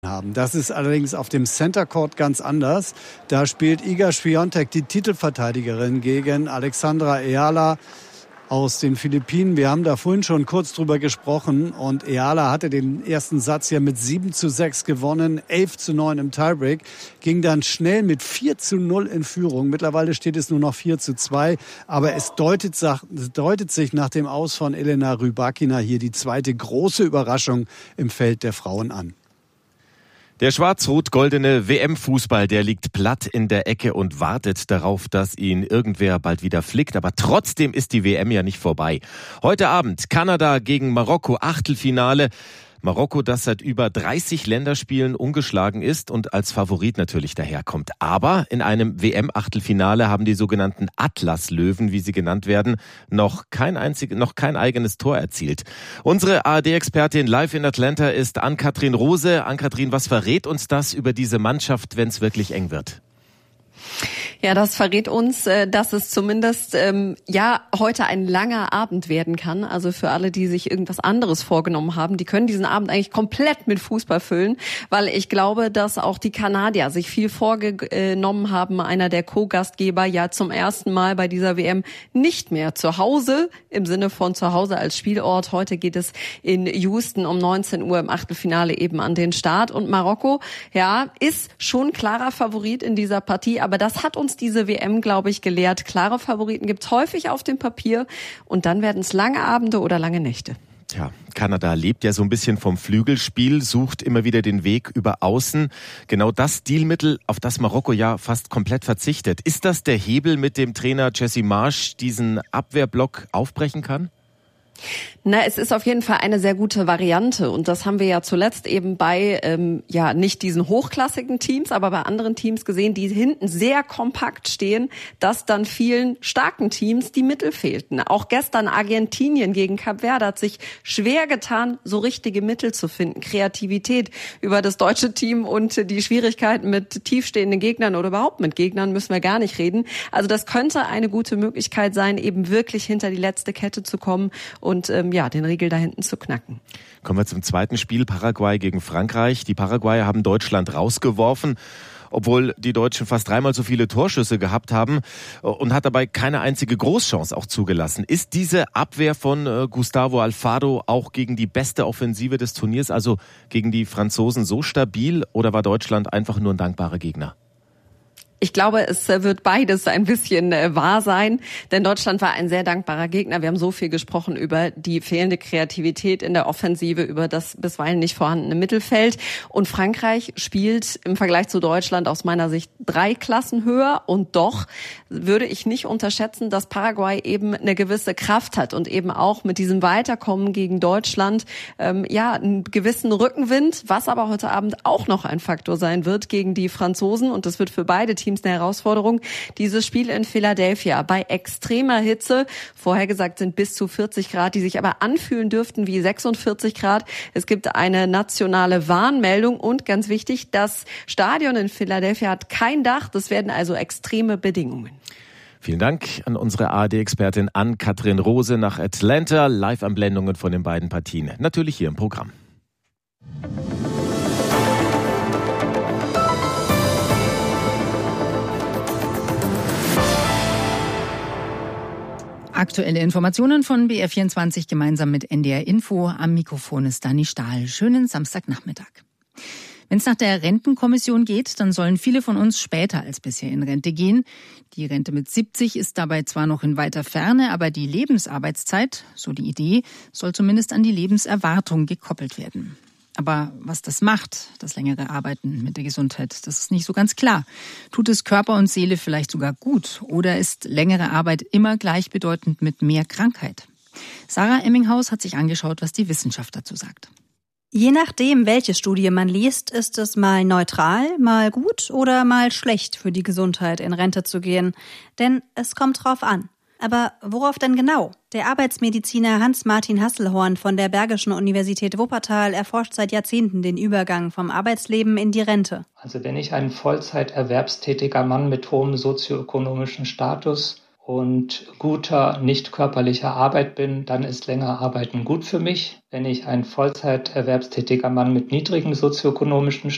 haben. Das ist allerdings auf dem Center Court ganz anders. Da spielt Iga Swiatek, die Titelverteidigerin, gegen Alexandra Eala aus den Philippinen. Wir haben da vorhin schon kurz drüber gesprochen und Eala hatte den ersten Satz ja mit 7:6 gewonnen, 11:9 im Tiebreak, ging dann schnell mit 4:0 in Führung. Mittlerweile steht es nur noch 4:2, aber es deutet sich nach dem Aus von Elena Rybakina hier die zweite große Überraschung im Feld der Frauen an. Der schwarz-rot-goldene WM-Fußball, der liegt platt in der Ecke und wartet darauf, dass ihn irgendwer bald wieder flickt. Aber trotzdem ist die WM ja nicht vorbei. Heute Abend Kanada gegen Marokko, Achtelfinale. Marokko, das seit über 30 Länderspielen ungeschlagen ist und als Favorit natürlich daherkommt. Aber in einem WM-Achtelfinale haben die sogenannten Atlas-Löwen, wie sie genannt werden, noch kein eigenes Tor erzielt. Unsere ARD-Expertin live in Atlanta ist Ann-Kathrin Rose. Ann-Kathrin, was verrät uns das über diese Mannschaft, wenn es wirklich eng wird? Ja, das verrät uns, dass es zumindest heute ein langer Abend werden kann. Also für alle, die sich irgendwas anderes vorgenommen haben, die können diesen Abend eigentlich komplett mit Fußball füllen, weil ich glaube, dass auch die Kanadier sich viel vorgenommen haben. Einer der Co-Gastgeber ja zum ersten Mal bei dieser WM nicht mehr zu Hause, im Sinne von zu Hause als Spielort. Heute geht es in Houston um 19 Uhr im Achtelfinale eben an den Start. Und Marokko, ja, ist schon klarer Favorit in dieser Partie, aber das hat uns diese WM, glaube ich, gelehrt. Klare Favoriten gibt's häufig auf dem Papier und dann werden es lange Abende oder lange Nächte. Tja, Kanada lebt ja so ein bisschen vom Flügelspiel, sucht immer wieder den Weg über Außen. Genau das Stilmittel, auf das Marokko ja fast komplett verzichtet. Ist das der Hebel, mit dem Trainer Jesse Marsch diesen Abwehrblock aufbrechen kann? Na, es ist auf jeden Fall eine sehr gute Variante und das haben wir ja zuletzt eben bei nicht diesen hochklassigen Teams, aber bei anderen Teams gesehen, die hinten sehr kompakt stehen, dass dann vielen starken Teams die Mittel fehlten. Auch gestern Argentinien gegen Kap Verde hat sich schwer getan, so richtige Mittel zu finden. Kreativität über das deutsche Team und die Schwierigkeiten mit tiefstehenden Gegnern oder überhaupt mit Gegnern müssen wir gar nicht reden. Also das könnte eine gute Möglichkeit sein, eben wirklich hinter die letzte Kette zu kommen und den Riegel da hinten zu knacken. Kommen wir zum zweiten Spiel, Paraguay gegen Frankreich. Die Paraguayer haben Deutschland rausgeworfen, obwohl die Deutschen fast dreimal so viele Torschüsse gehabt haben und hat dabei keine einzige Großchance auch zugelassen. Ist diese Abwehr von Gustavo Alfaro auch gegen die beste Offensive des Turniers, also gegen die Franzosen, so stabil oder war Deutschland einfach nur ein dankbarer Gegner? Ich glaube, es wird beides ein bisschen wahr sein, denn Deutschland war ein sehr dankbarer Gegner. Wir haben so viel gesprochen über die fehlende Kreativität in der Offensive, über das bisweilen nicht vorhandene Mittelfeld. Und Frankreich spielt im Vergleich zu Deutschland aus meiner Sicht 3 Klassen höher. Und doch würde ich nicht unterschätzen, dass Paraguay eben eine gewisse Kraft hat und eben auch mit diesem Weiterkommen gegen Deutschland einen gewissen Rückenwind, was aber heute Abend auch noch ein Faktor sein wird gegen die Franzosen. Und das wird für beide Teams eine Herausforderung. Dieses Spiel in Philadelphia bei extremer Hitze, vorhergesagt sind bis zu 40 Grad, die sich aber anfühlen dürften wie 46 Grad. Es gibt eine nationale Warnmeldung und ganz wichtig, das Stadion in Philadelphia hat kein Dach. Das werden also extreme Bedingungen. Vielen Dank an unsere ARD-Expertin Ann-Kathrin Rose nach Atlanta. Live-Anblendungen von den beiden Partien. Natürlich hier im Programm. Aktuelle Informationen von BR24 gemeinsam mit NDR Info. Am Mikrofon ist Dani Stahl. Schönen Samstagnachmittag. Wenn es nach der Rentenkommission geht, dann sollen viele von uns später als bisher in Rente gehen. Die Rente mit 70 ist dabei zwar noch in weiter Ferne, aber die Lebensarbeitszeit, so die Idee, soll zumindest an die Lebenserwartung gekoppelt werden. Aber was das macht, das längere Arbeiten mit der Gesundheit, das ist nicht so ganz klar. Tut es Körper und Seele vielleicht sogar gut? Oder ist längere Arbeit immer gleichbedeutend mit mehr Krankheit? Sarah Emminghaus hat sich angeschaut, was die Wissenschaft dazu sagt. Je nachdem, welche Studie man liest, ist es mal neutral, mal gut oder mal schlecht für die Gesundheit, in Rente zu gehen. Denn es kommt drauf an. Aber worauf denn genau? Der Arbeitsmediziner Hans-Martin Hasselhorn von der Bergischen Universität Wuppertal erforscht seit Jahrzehnten den Übergang vom Arbeitsleben in die Rente. Also wenn ich ein Vollzeit-erwerbstätiger Mann mit hohem sozioökonomischen Status und guter, nicht körperlicher Arbeit bin, dann ist länger Arbeiten gut für mich. Wenn ich ein Vollzeit-erwerbstätiger Mann mit niedrigem sozioökonomischen